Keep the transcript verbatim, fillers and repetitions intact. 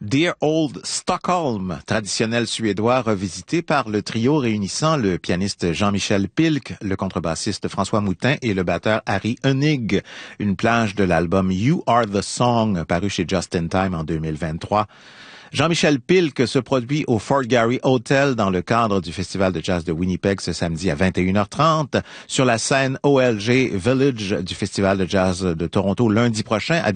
Dear Old Stockholm, traditionnel suédois revisité par le trio réunissant le pianiste Jean-Michel Pilk, le contrebassiste François Moutin et le batteur Harry Hoenig. Une plage de l'album You Are the Song, paru chez Just in Time en deux mille vingt-trois. Jean-Michel Pilk se produit au Fort Garry Hotel dans le cadre du Festival de jazz de Winnipeg ce samedi à vingt et une heures trente, sur la scène O L G Village du Festival de jazz de Toronto lundi prochain à